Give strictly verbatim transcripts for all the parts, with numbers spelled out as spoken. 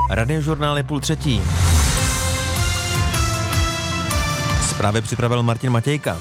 Radiožurnál je půl třetí. Zprávy připravil Martin Matějka.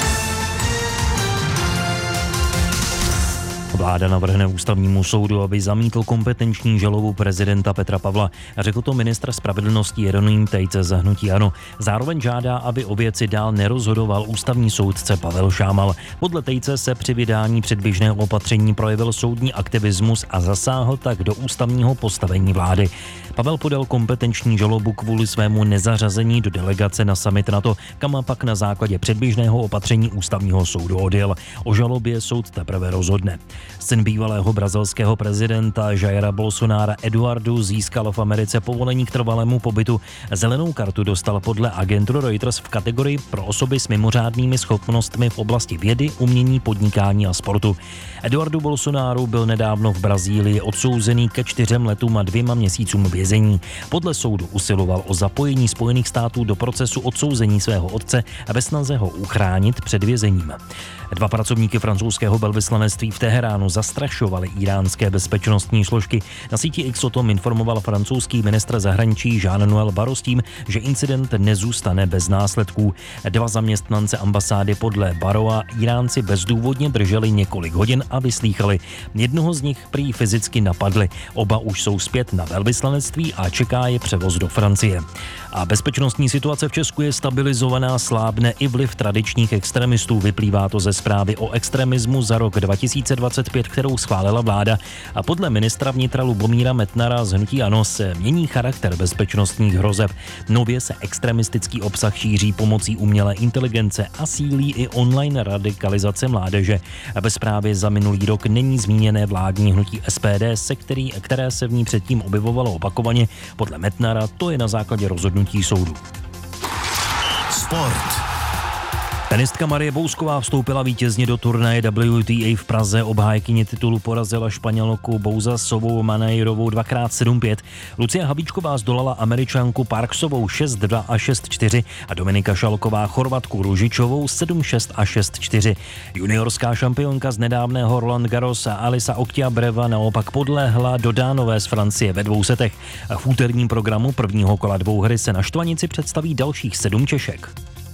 Vláda navrhne ústavnímu soudu, aby zamítl kompetenční žalobu prezidenta Petra Pavla. Řekl to ministr spravedlnosti Jeroným Tejce z hnutí ANO. Zároveň žádá, aby o věci dál nerozhodoval ústavní soudce Pavel Šámal. Podle Tejce se při vydání předběžného opatření projevil soudní aktivismus a zasáhl tak do ústavního postavení vlády. Pavel podal kompetenční žalobu kvůli svému nezařazení do delegace na summit NATO, kam pak na základě předběžného opatření ústavního soudu odjel. O žalobě soud teprve rozhodne. Syn bývalého brazilského prezidenta Jaira Bolsonara Eduardo získal v Americe povolení k trvalému pobytu. Zelenou kartu dostal podle agentury Reuters v kategorii pro osoby s mimořádnými schopnostmi v oblasti vědy, umění, podnikání a sportu. Eduardo Bolsonaro byl nedávno v Brazílii odsouzený ke čtyřem letům a dvěma měsícům vězení. Podle soudu usiloval o zapojení Spojených států do procesu odsouzení svého otce a ve snaze ho uchránit před vězením. Dva pracovníky francouzského velvyslanectví v Teheránu zastrašovali iránské bezpečnostní složky. Na síti X o tom informoval francouzský ministr zahraničí Jean-Noël Barrot s tím, že incident nezůstane bez následků. Dva zaměstnance ambasády podle Barrota Iránci bezdůvodně drželi několik hodin a vyslýchali. Jednoho z nich prý fyzicky napadli. Oba už jsou zpět na velvyslanectví a čeká je převoz do Francie. A bezpečnostní situace v Česku je stabilizovaná, slábne i vliv tradičních extremistů. Vyplývá to ze zprávy o extremismu za rok dva tisíce dvacet pět, kterou schválila vláda. A podle ministra vnitra Lubomíra Metnara z hnutí ANO se mění charakter bezpečnostních hrozeb. Nově se extremistický obsah šíří pomocí umělé inteligence a sílí i online radikalizace mládeže. Ve zprávě za minulý rok není zmíněné vládní hnutí S P D, se který, které se v ní předtím objevovalo opakovaně. Podle Metnara to je na základě rozhodnutí soudu. Sport. Tenistka Marie Bouzková vstoupila vítězně do turnaje W T A v Praze. Obhájkyně titulu porazila Španělku Bouzasovou Maneirovou dvakrát sedm pět. Lucie Habíčková zdolala Američanku Parksovou šest dva a šest čtyři a Dominika Šalková Chorvatku Ružičovou sedm šest a šest čtyři. Juniorská šampionka z nedávného Roland Garros Alisa Oktiabreva naopak podlehla Dodánové z Francie ve dvou setech. V úterním programu prvního kola dvouhry se na Štvanici představí dalších sedm Češek.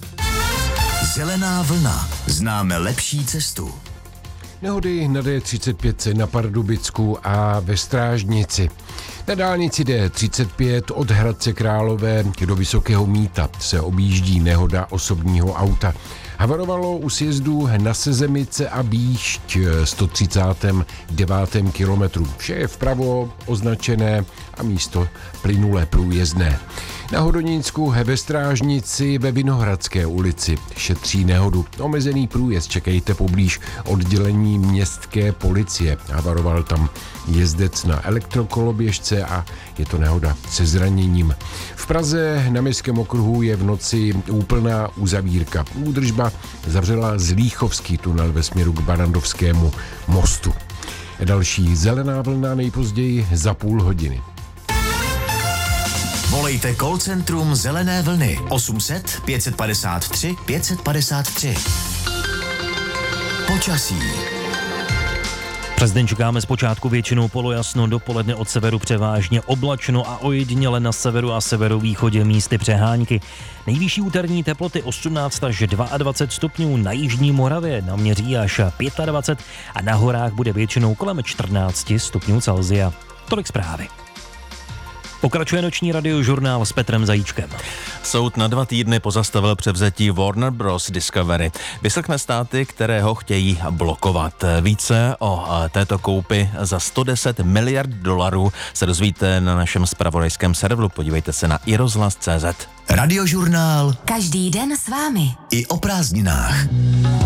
Zelená vlna. Známe lepší cestu. Nehody na D třicet pět na Pardubicku a ve Strážnici. Na dálnici D třicet pět od Hradce Králové do Vysokého Mýta se objíždí nehoda osobního auta. Havarovalo u sjezdu na Sezemice a Bíšť sto třicátém devátém kilometru. Vše je vpravo označené a místo plynule průjezdné. Na Hodonínsku ve Strážnici ve Vinohradské ulici šetří nehodu. Omezený průjezd čekejte poblíž oddělení městské policie. Havaroval tam jezdec na elektrokoloběžce a je to nehoda se zraněním. V Praze na Městském okruhu je v noci úplná uzavírka. Údržba zavřela Zlíchovský tunel ve směru k Barandovskému mostu. Další zelená vlna nejpozději za půl hodiny. Volejte call centrum Zelené vlny osm set pět padesát tři pět padesát tři. Počasí. Přes den čekáme zpočátku většinou polojasno, dopoledne od severu převážně oblačno a ojediněle na severu a severovýchodě místy přehánky. Nejvyšší úterní teploty osmnáct až dvacet dva stupňů, na jižní Moravě naměří až dvacet pět a na horách bude většinou kolem čtrnáct stupňů Celsia. Tolik zprávy. Pokračuje noční radiožurnál s Petrem Zajíčkem. Soud na dva týdny pozastavil převzetí Warner Bros. Discovery. Vyslechne státy, které ho chtějí blokovat. Více o této koupi za sto deset miliard dolarů se dozvíte na našem zpravodajském serveru. Podívejte se na iRozhlas tečka cé zet. Radiožurnál. Každý den s vámi. I o prázdninách.